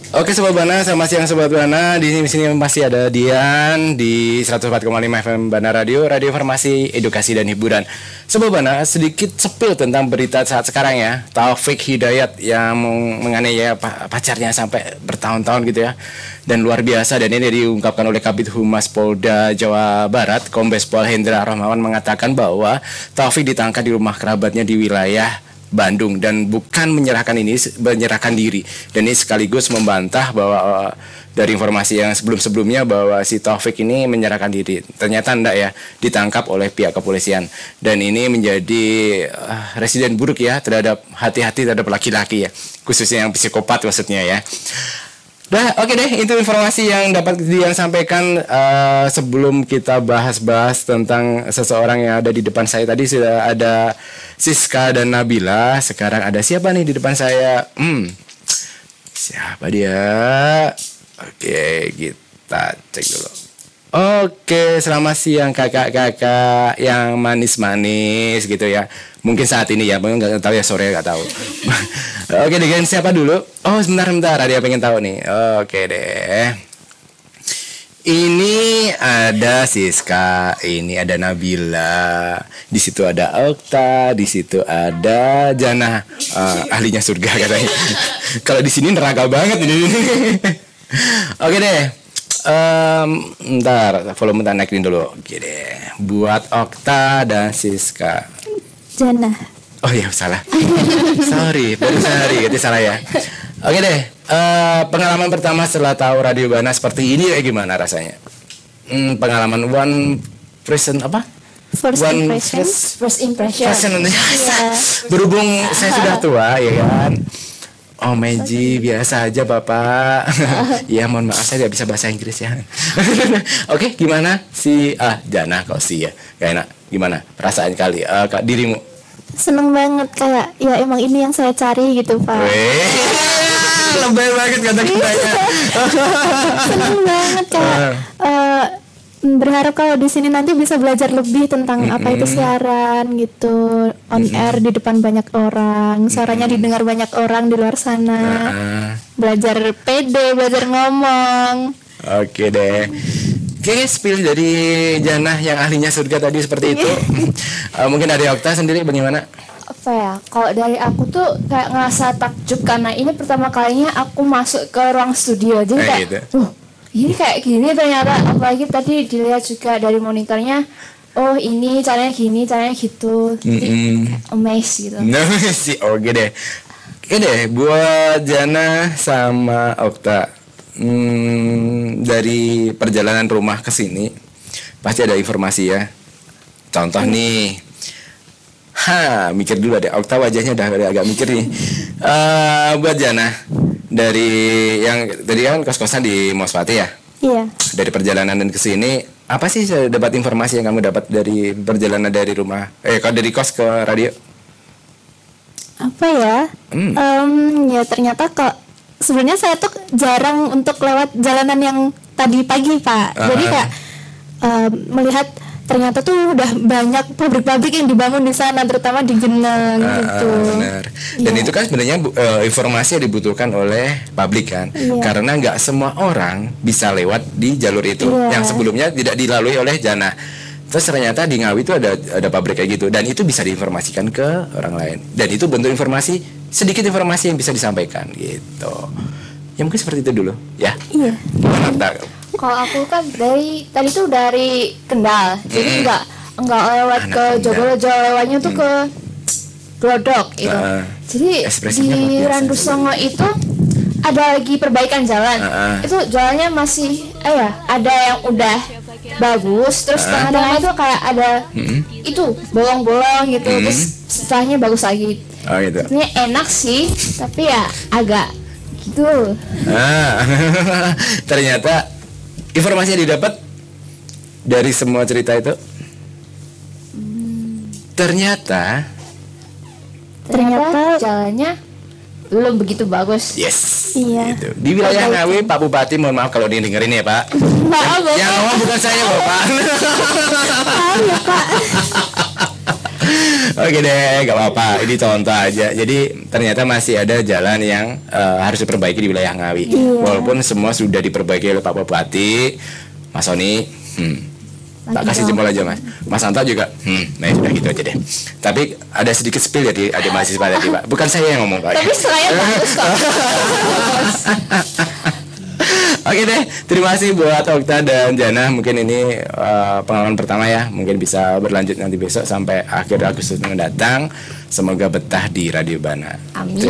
Oke Sobat Bana, selamat siang Sobat Bana. Di sini masih ada Dian di 104,5 FM Bana Radio, radio informasi, edukasi dan hiburan. Sobat Bana, sedikit sepil tentang berita saat sekarang ya. Taufik Hidayat yang menganiaya pacarnya sampai bertahun-tahun gitu ya. Dan luar biasa, dan ini diungkapkan oleh Kabid Humas Polda Jawa Barat, Kombes Pol Hendra Rahmawan mengatakan bahwa Taufik ditangkap di rumah kerabatnya di wilayah Bandung dan bukan menyerahkan diri, dan ini sekaligus membantah bahwa dari informasi yang sebelumnya bahwa si Taufik ini menyerahkan diri. Ternyata enggak ya, ditangkap oleh pihak kepolisian, dan ini menjadi residen buruk ya terhadap hati-hati terhadap laki-laki ya, khususnya yang psikopat maksudnya ya. Oke deh, itu informasi yang dapat Dian sampaikan. Sebelum kita bahas-bahas tentang seseorang yang ada di depan saya, tadi sudah ada Siska dan Nabila. Sekarang ada siapa nih di depan saya? Siapa dia? Oke, kita cek dulu. Oke, selamat siang kakak-kakak yang manis-manis gitu ya. Mungkin saat ini ya, mungkin nggak tahu ya, sore nggak tahu. Oke, dengan siapa dulu? Oh, sebentar, ada yang pengen tahu nih. Oke deh. Ini ada Siska, ini ada Nabila, di situ ada Okta, di situ ada Jana, ahlinya surga katanya. Kalau di sini neraka banget ini. Oke deh. Ntar volume naikin dulu. Oke deh. Buat Okta dan Siska. Jana. Oh ya salah. Sorry itu salah ya. Oke deh. Pengalaman pertama setelah tahu Radio Bana seperti ini gimana rasanya? Pengalaman first impression. Berhubung saya sudah tua ya kan. Oh Meji, biasa aja Bapak. Ya mohon maaf saya tidak bisa bahasa Inggris ya. Oke, gimana si Jana kok sih ya? Gak enak. Gimana perasaan kali dirimu? Seneng banget, kayak ya emang ini yang saya cari gitu Pak. Lebay banget kata-katanya. Seneng banget kayak berharap kalau di sini nanti bisa belajar lebih tentang apa itu siaran gitu, on air di depan banyak orang, suaranya didengar banyak orang di luar sana. Belajar pede, belajar ngomong. Oke deh. Oke, spill dari Jana yang ahlinya surga tadi seperti itu. Mungkin dari Okta sendiri bagaimana? Apa ya, kalau dari aku tuh kayak ngerasa takjub karena ini pertama kalinya aku masuk ke ruang studio. Jadi kayak gitu. Ini kayak gini ternyata, apalagi tadi dilihat juga dari monitornya, oh ini caranya gini, caranya gitu. Amazed gitu. Oke deh. Oke deh, buat Jana sama Okta, dari perjalanan rumah ke sini pasti ada informasi ya. Contoh nih, mikir dulu deh. Okta wajahnya udah agak mikir nih. Buat Jana, dari yang tadi kan kos-kosan di Mospati ya? Iya. Dari perjalanan dan kesini, apa sih dapat informasi yang kamu dapat dari perjalanan dari rumah? Kalau dari kos ke radio? Apa ya? Ya ternyata kok sebenarnya saya tuh jarang untuk lewat jalanan yang tadi pagi Pak. Jadi kayak melihat ternyata tuh udah banyak pabrik-pabrik yang dibangun di sana, terutama di Geneng gitu. Benar. Dan itu kan sebenarnya informasi yang dibutuhkan oleh publik kan, karena nggak semua orang bisa lewat di jalur itu yang sebelumnya tidak dilalui oleh Jana. Terus ternyata di Ngawi itu ada pabrik kayak gitu, dan itu bisa diinformasikan ke orang lain. Dan itu bentuk informasi, sedikit informasi yang bisa disampaikan gitu. Ya mungkin seperti itu dulu ya. Iya. Gimana? Kalau aku kan dari tadi tuh dari Kendal, jadi enggak lewat ke Jogolojo, lewatnya tuh ke Glodok gitu. Jadi di Randu Songo itu ada lagi perbaikan jalan. Itu jalannya masih ada yang udah bagus, terus tengah-tengah itu kayak ada itu bolong-bolong gitu, terus setelahnya bagus lagi. Gitu. Ini enak sih, tapi ya agak gitu. Ternyata informasi yang didapat dari semua cerita itu ternyata jalannya belum begitu bagus. Yes. Iya. Gitu. Di wilayah Ngawi, Pak Bupati, mohon maaf kalau dengerin ya Pak. Maaf, yang ngomong bukan saya Bapak. Maaf ya Pak. Oke deh, gak apa-apa. Ini contoh aja. Jadi ternyata masih ada jalan yang harus diperbaiki di wilayah Ngawi. Walaupun semua sudah diperbaiki oleh Pak Bupati, Mas Sony. Tak kasih jempol aja Mas. Mas Anta juga. Nah sudah gitu aja deh. Tapi ada sedikit spill ya ada mahasiswa tadi Pak. Bukan saya yang ngomong Pak. Tapi saya bagus kok. Oke deh, terima kasih buat Okta dan Jana. Mungkin ini pengalaman pertama ya. Mungkin bisa berlanjut nanti besok sampai akhir Agustus mendatang. Semoga betah di Radio Bana. Amin.